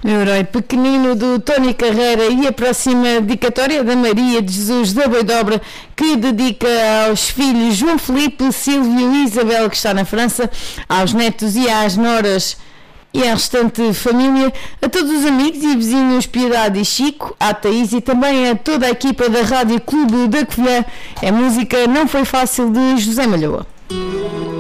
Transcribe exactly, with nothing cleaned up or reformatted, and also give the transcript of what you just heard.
O herói pequenino do Tony Carreira e a próxima dedicatória da Maria de Jesus da Boidobra, que dedica aos filhos João Filipe, Silvio e Isabel, que está na França, aos netos e às noras e à restante família, a todos os amigos e vizinhos Piedade e Chico, à Thaís e também a toda a equipa da Rádio Clube da Covilhã. É música Não Foi Fácil de José Malhoa.